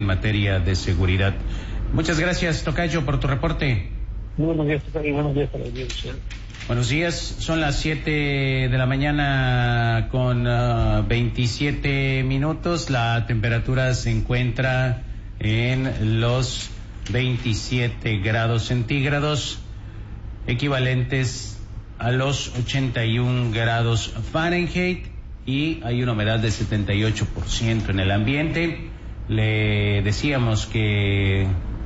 materia de seguridad. Muchas gracias, tocayo, por tu reporte. Muy buenos días, tocayo, buenos días para la audiencia. Buenos días, son las 7 de la mañana con 27 minutos. La temperatura se encuentra en los 27 grados centígrados, equivalentes a los 81 grados Fahrenheit, y hay una humedad de 78% en el ambiente. Le decíamos que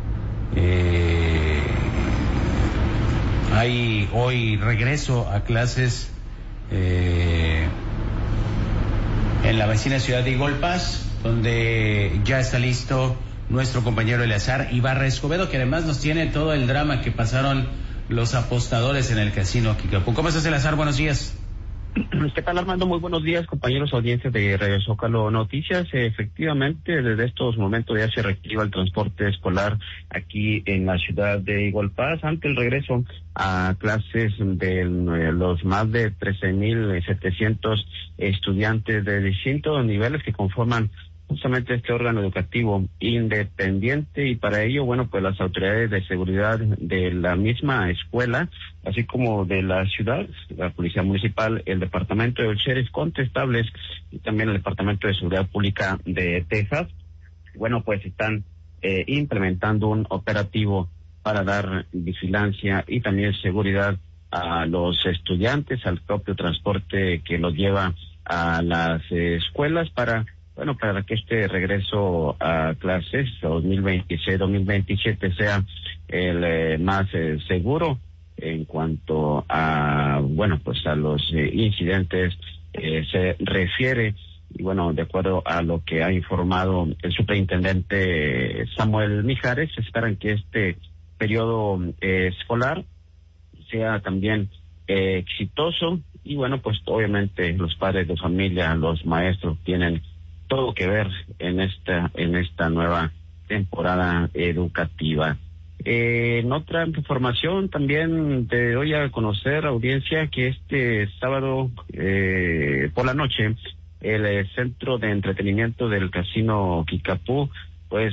hay hoy regreso a clases en la vecina ciudad de Igolpaz, donde ya está listo nuestro compañero Eleazar Ibarra Escobedo, que además nos tiene todo el drama que pasaron los apostadores en el casino Kickapoo. ¿Cómo estás, Eleazar? Buenos días. ¿Qué tal, Armando? Muy buenos días, compañeros audiencias de Radio Zócalo Noticias. Efectivamente, desde estos momentos ya se reactiva el transporte escolar aquí en la ciudad de Igolpaz ante el regreso a clases de los más de 13,700 estudiantes de distintos niveles que conforman justamente este órgano educativo independiente, y para ello, bueno, pues las autoridades de seguridad de la misma escuela, así como de la ciudad, la Policía Municipal, el Departamento de Sheriff Contestables y también el Departamento de Seguridad Pública de Texas, bueno, pues están implementando un operativo para dar vigilancia y también seguridad a los estudiantes, al propio transporte que los lleva a las escuelas para que este regreso a clases 2026-2027 sea el más seguro en cuanto a, a los incidentes se refiere. Y bueno, de acuerdo a lo que ha informado el superintendente Samuel Mijares, esperan que este periodo escolar sea también exitoso, y bueno, pues obviamente los padres de familia, los maestros tienen todo que ver en esta nueva temporada educativa. En otra información también te doy a conocer, audiencia, que este sábado por la noche el centro de entretenimiento del casino Kickapoo pues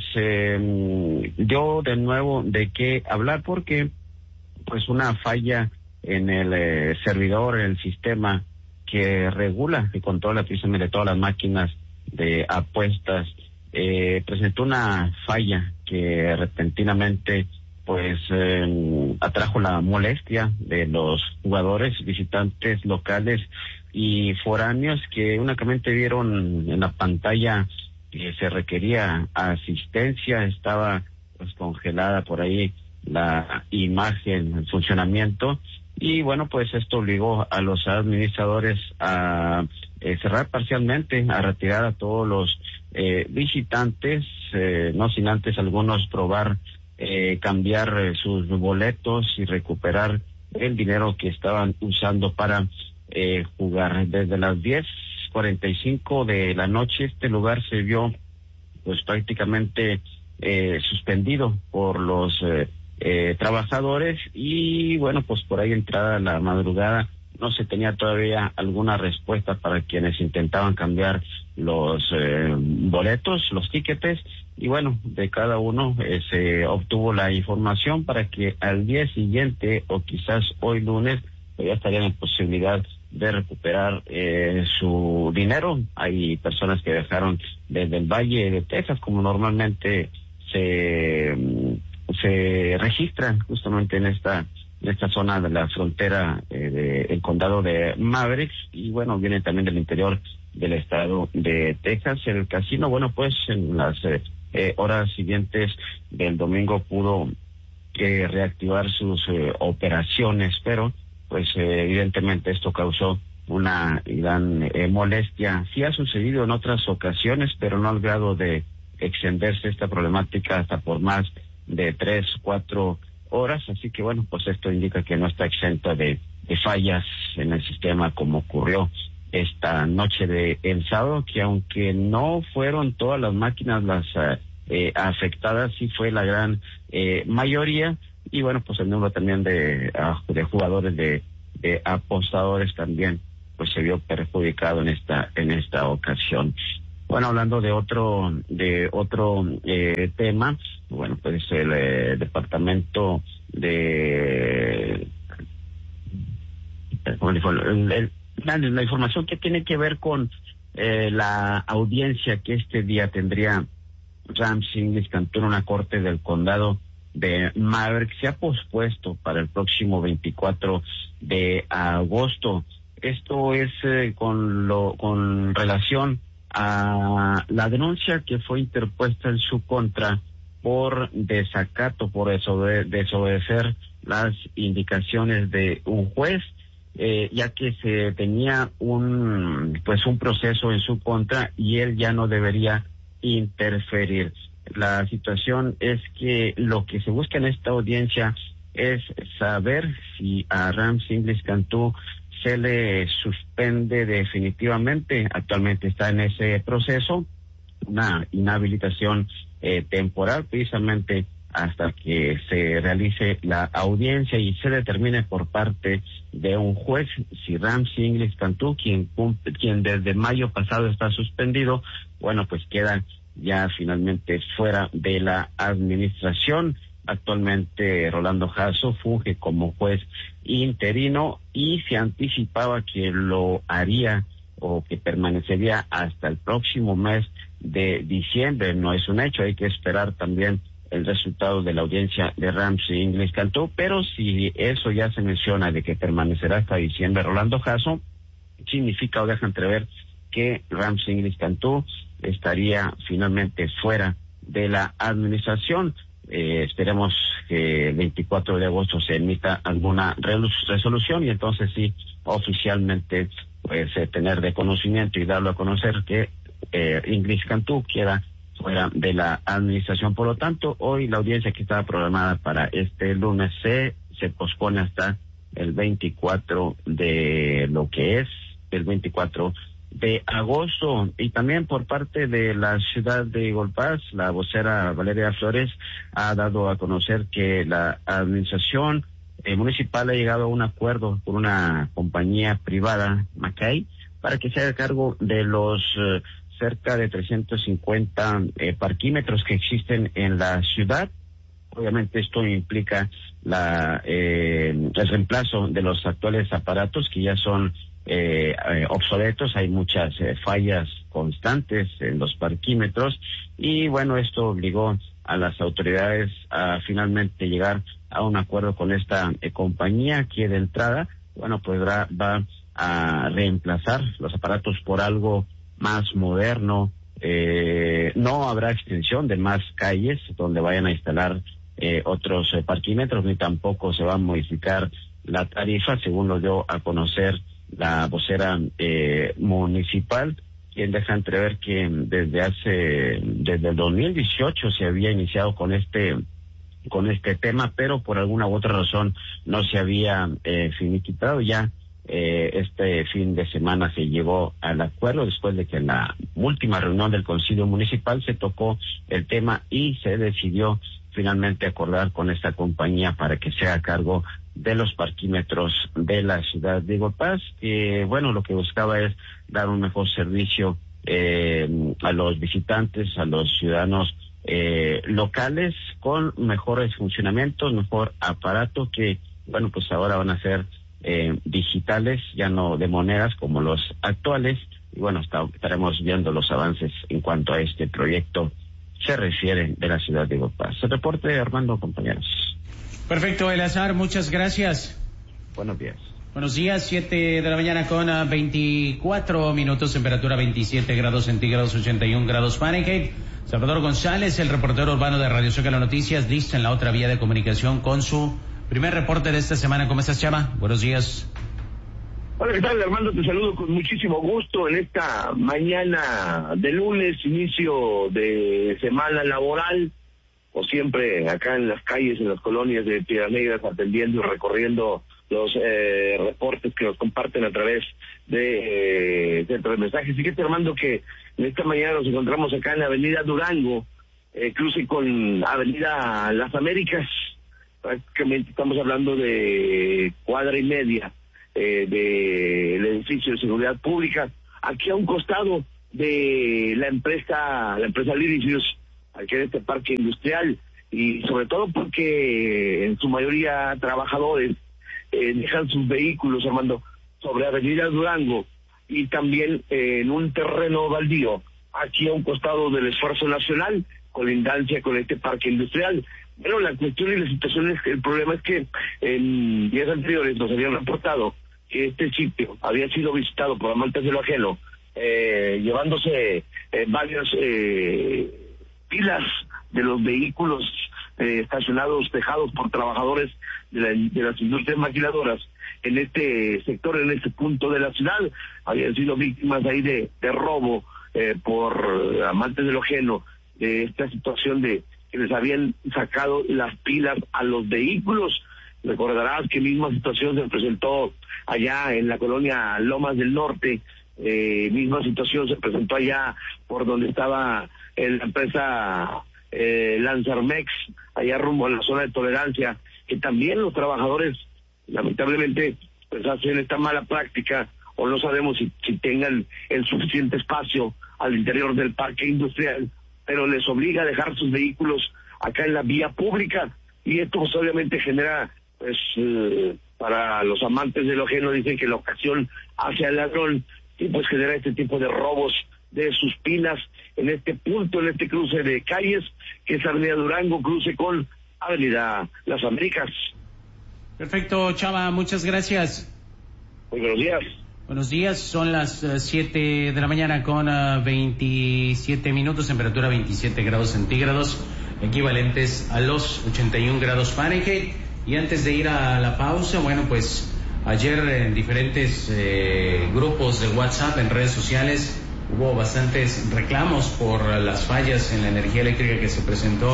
dio de nuevo de qué hablar, porque pues una falla en el servidor, en el sistema que regula y controla precisamente todas las máquinas de apuestas, presentó una falla que repentinamente pues atrajo la molestia de los jugadores, visitantes locales y foráneos, que únicamente vieron en la pantalla que se requería asistencia. Estaba pues congelada por ahí la imagen, el funcionamiento, y bueno, pues esto obligó a los administradores a cerrar parcialmente, a retirar a todos los visitantes, no sin antes algunos probar cambiar sus boletos y recuperar el dinero que estaban usando para jugar. Desde las 10:45 de la noche este lugar se vio pues prácticamente suspendido por los trabajadores, y bueno, pues por ahí entrada la madrugada no se tenía todavía alguna respuesta para quienes intentaban cambiar los boletos, los tiquetes, y bueno, de cada uno se obtuvo la información para que al día siguiente o quizás hoy lunes ya estarían en posibilidad de recuperar su dinero. Hay personas que viajaron desde el Valle de Texas, como normalmente se registran justamente en esta zona de la frontera del condado de Mavericks, y bueno, vienen también del interior del estado de Texas. El casino, bueno, pues en las horas siguientes del domingo pudo reactivar sus operaciones, pero pues evidentemente esto causó una gran molestia. Sí ha sucedido en otras ocasiones, pero no al grado de extenderse esta problemática hasta por más de 3-4 horas, así que bueno, pues esto indica que no está exenta de fallas en el sistema, como ocurrió esta noche de el sábado, que aunque no fueron todas las máquinas las afectadas, sí fue la gran mayoría, y bueno, pues el número también de jugadores, de apostadores también pues se vio perjudicado en esta ocasión. Bueno, hablando de otro tema, bueno, pues el departamento de la información que tiene que ver con la audiencia que este día tendría Rams Inglis Cantú en una corte del condado de Maverick se ha pospuesto para el próximo 24 de agosto. Esto es con relación a la denuncia que fue interpuesta en su contra por desacato, por desobedecer las indicaciones de un juez, ya que se tenía un proceso en su contra y él ya no debería interferir. La situación es que lo que se busca en esta audiencia es saber si a Rams Inglis Cantú se le suspende definitivamente. Actualmente está en ese proceso, una inhabilitación temporal, precisamente hasta que se realice la audiencia y se determine por parte de un juez si Rams Inglis Cantú, quien desde mayo pasado está suspendido, bueno, pues queda ya finalmente fuera de la administración. Actualmente Rolando Jasso funge como juez interino y se anticipaba que lo haría o que permanecería hasta el próximo mes de diciembre. No es un hecho, hay que esperar también el resultado de la audiencia de Rams Inglis Cantú, pero si eso ya se menciona de que permanecerá hasta diciembre Rolando Jasso, significa o deja entrever que Rams Inglis Cantú estaría finalmente fuera de la administración. Esperemos que el 24 de agosto se emita alguna resolución y entonces sí, oficialmente, pues tener de conocimiento y darlo a conocer que Inglis Cantú queda fuera de la administración. Por lo tanto, hoy la audiencia que estaba programada para este lunes se pospone hasta el 24 de lo que es el 24 de agosto. Y también por parte de la ciudad de Eagle Pass, la vocera Valeria Flores ha dado a conocer que la administración municipal ha llegado a un acuerdo con una compañía privada, Mackay, para que se haga cargo de los cerca de 350 parquímetros que existen en la ciudad. Obviamente esto implica el reemplazo de los actuales aparatos que ya son obsoletos. Hay muchas fallas constantes en los parquímetros y bueno, esto obligó a las autoridades a finalmente llegar a un acuerdo con esta compañía que de entrada, bueno, pues va a reemplazar los aparatos por algo más moderno. No habrá extensión de más calles donde vayan a instalar otros parquímetros, ni tampoco se va a modificar la tarifa, según lo dio a conocer la vocera municipal, quien deja entrever que desde el 2018 se había iniciado con este tema, pero por alguna u otra razón no se había finiquitado. Ya este fin de semana se llegó al acuerdo después de que en la última reunión del Concilio Municipal se tocó el tema y se decidió finalmente acordar con esta compañía para que se haga cargo de los parquímetros de la ciudad de Eagle Pass, que bueno, lo que buscaba es dar un mejor servicio a los visitantes, a los ciudadanos locales, con mejores funcionamientos, mejor aparato, que bueno, pues ahora van a ser digitales, ya no de monedas como los actuales, y bueno, estaremos viendo los avances en cuanto a este proyecto se refiere de la ciudad de Eagle Pass. El reporte, Armando, compañeros. Perfecto, Eleazar, muchas gracias. Buenos días. Buenos días, 7 de la mañana con 24 minutos, temperatura 27 grados centígrados, 81 grados Fahrenheit. Salvador González, el reportero urbano de Radio Zócalo Noticias, listo en la otra vía de comunicación con su primer reporte de esta semana. ¿Cómo estás, Chava? Buenos días. Hola, ¿qué tal, Armando? Te saludo con muchísimo gusto en esta mañana de lunes, inicio de semana laboral, o siempre acá en las calles, en las colonias de Piedras Negras, atendiendo y recorriendo los reportes que nos comparten a través de centro de mensajes. Fíjate, Armando, que en esta mañana nos encontramos acá en la avenida Durango, cruce con avenida Las Américas. Prácticamente estamos hablando de cuadra y media del edificio de seguridad pública. Aquí a un costado de la empresa Liricius, aquí en este parque industrial, y sobre todo porque en su mayoría trabajadores dejan sus vehículos, Armando, sobre Avenida Durango y también en un terreno baldío, aquí a un costado del Esfuerzo Nacional, colindancia con este parque industrial. Bueno, la cuestión y la situación es que el problema es que en días anteriores nos habían reportado que este sitio había sido visitado por amantes de lo ajeno, llevándose varias pilas de los vehículos estacionados, dejados por trabajadores de las industrias maquiladoras en este sector, en este punto de la ciudad. Habían sido víctimas ahí de robo por amantes de lo ajeno, de esta situación de que les habían sacado las pilas a los vehículos. Recordarás que misma situación se presentó allá en la colonia Lomas del Norte, misma situación se presentó allá por donde estaba la empresa Lanzarmex, allá rumbo a la zona de Tolerancia, que también los trabajadores lamentablemente pues hacen esta mala práctica, o no sabemos si tengan el suficiente espacio al interior del parque industrial, pero les obliga a dejar sus vehículos acá en la vía pública, y esto pues obviamente genera, pues para los amantes de lo ajeno, dicen que la ocasión hace al ladrón, y pues genera este tipo de robos de sus pilas en este punto, en este cruce de calles, que es Avenida Durango, cruce con Avenida Las Américas. Perfecto, Chava, muchas gracias. Muy buenos días. Buenos días, son las 7 de la mañana con 27 minutos, temperatura 27 grados centígrados, equivalentes a los 81 grados Fahrenheit. Y antes de ir a la pausa, bueno, pues ayer en diferentes grupos de WhatsApp, en redes sociales, hubo bastantes reclamos por las fallas en la energía eléctrica que se presentó,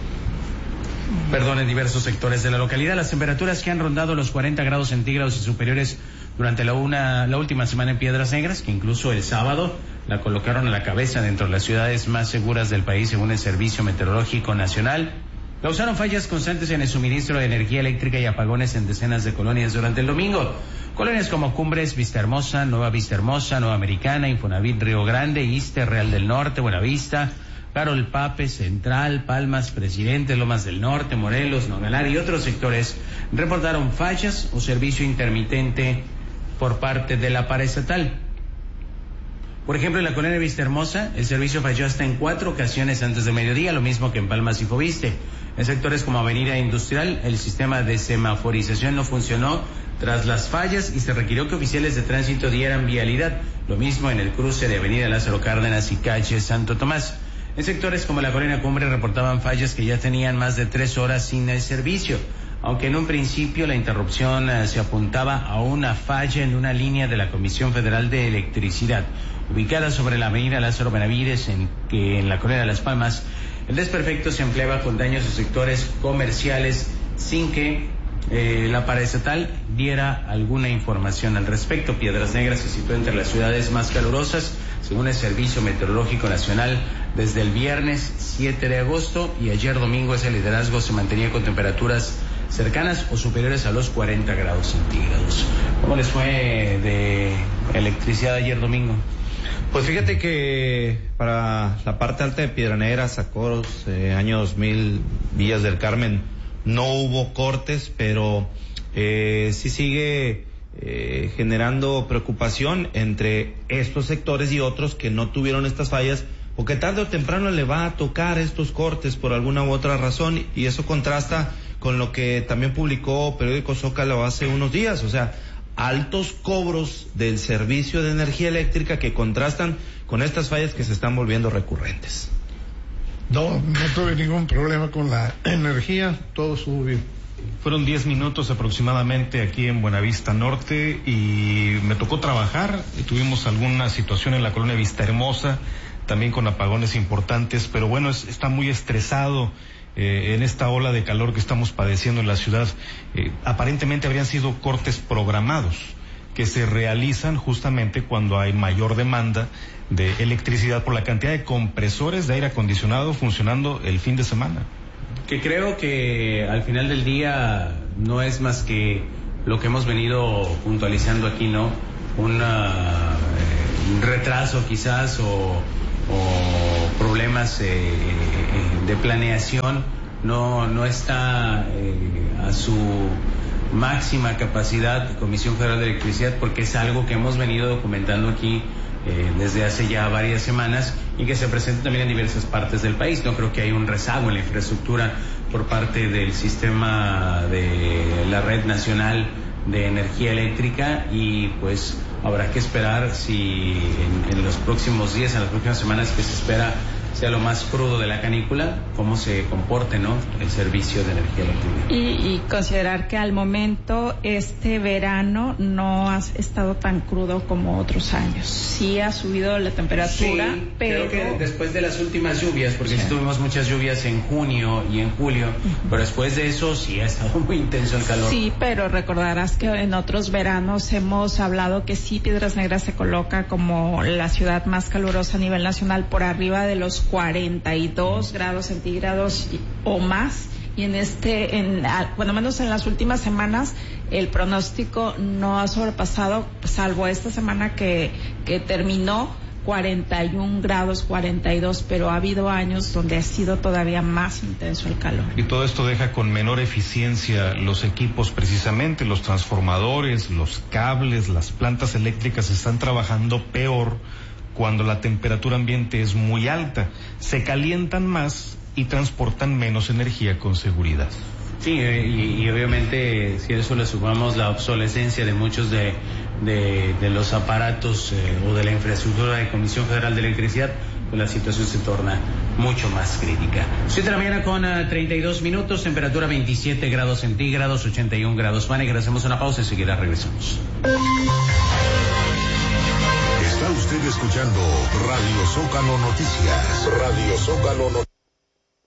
en diversos sectores de la localidad. Las temperaturas que han rondado los 40 grados centígrados y superiores durante la última semana en Piedras Negras, que incluso el sábado la colocaron a la cabeza dentro de las ciudades más seguras del país, según el Servicio Meteorológico Nacional. Causaron fallas constantes en el suministro de energía eléctrica y apagones en decenas de colonias durante el domingo. Colonias como Cumbres, Vista Hermosa, Nueva Americana, Infonavit Río Grande, Iste, Real del Norte, Buenavista, Carol Pape, Central, Palmas, Presidente, Lomas del Norte, Morelos, Nogalar y otros sectores reportaron fallas o servicio intermitente por parte de la paraestatal. Por ejemplo, en la colonia Vista Hermosa, el servicio falló hasta en 4 ocasiones antes de mediodía, lo mismo que en Palmas y Fobiste. En sectores como Avenida Industrial, el sistema de semaforización no funcionó tras las fallas y se requirió que oficiales de tránsito dieran vialidad, lo mismo en el cruce de Avenida Lázaro Cárdenas y calle Santo Tomás. En sectores como la colonia Cumbre reportaban fallas que ya tenían más de 3 horas sin el servicio, aunque en un principio la interrupción se apuntaba a una falla en una línea de la Comisión Federal de Electricidad, ubicada sobre la avenida Lázaro Benavides, en la colonia de Las Palmas. El desperfecto se empleaba con daños a sectores comerciales sin que la paraestatal diera alguna información al respecto. Piedras Negras se sitúa entre las ciudades más calurosas, según el Servicio Meteorológico Nacional, desde el viernes 7 de agosto, y ayer domingo ese liderazgo se mantenía con temperaturas cercanas o superiores a los 40 grados centígrados. ¿Cómo les fue de electricidad ayer domingo? Pues fíjate que para la parte alta de Piedra Negra, Sacoros, año 2000, Villas del Carmen, no hubo cortes, pero sí sigue generando preocupación entre estos sectores y otros que no tuvieron estas fallas, o que tarde o temprano le va a tocar estos cortes por alguna u otra razón, y eso contrasta con lo que también publicó Periódico Zócalo hace unos días, o sea, altos cobros del servicio de energía eléctrica que contrastan con estas fallas que se están volviendo recurrentes. No tuve ningún problema con la energía, todo estuvo bien. Fueron 10 minutos aproximadamente aquí en Buenavista Norte y me tocó trabajar, y tuvimos alguna situación en la colonia Vista Hermosa, también con apagones importantes, pero bueno, está muy estresado en esta ola de calor que estamos padeciendo en la ciudad. Aparentemente habrían sido cortes programados que se realizan justamente cuando hay mayor demanda de electricidad por la cantidad de compresores de aire acondicionado funcionando el fin de semana. Que creo que al final del día no es más que lo que hemos venido puntualizando aquí, ¿no? retraso quizás o problemas de planeación, no está a su máxima capacidad Comisión Federal de Electricidad, porque es algo que hemos venido documentando aquí desde hace ya varias semanas y que se presenta también en diversas partes del país. No creo que hay un rezago en la infraestructura por parte del sistema de la Red Nacional de Energía Eléctrica, y pues habrá que esperar si en los próximos días, en las próximas semanas que se espera sea lo más crudo de la canícula, cómo se comporte, ¿no?, el servicio de energía eléctrica. Y considerar que al momento este verano no ha estado tan crudo como otros años. Sí ha subido la temperatura, sí, pero creo que después de las últimas lluvias, porque sí tuvimos muchas lluvias en junio y en julio, pero después de eso sí ha estado muy intenso el calor. Sí, pero recordarás que en otros veranos hemos hablado que sí, Piedras Negras se coloca como la ciudad más calurosa a nivel nacional, por arriba de los 42 grados centígrados o más, y bueno, menos en las últimas semanas el pronóstico no ha sobrepasado, salvo esta semana que terminó, 41 grados, 42, pero ha habido años donde ha sido todavía más intenso el calor. Y todo esto deja con menor eficiencia los equipos, precisamente los transformadores, los cables, las plantas eléctricas están trabajando peor cuando la temperatura ambiente es muy alta, se calientan más y transportan menos energía con seguridad. Sí, y obviamente si a eso le sumamos la obsolescencia de muchos de los aparatos o de la infraestructura de Comisión Federal de Electricidad, pues la situación se torna mucho más crítica. 7 de la mañana con 32 minutos, temperatura 27 grados centígrados, 81 grados Fahrenheit. Hacemos una pausa y enseguida regresamos. Está usted escuchando Radio Zócalo Noticias. Radio Zócalo Noticias.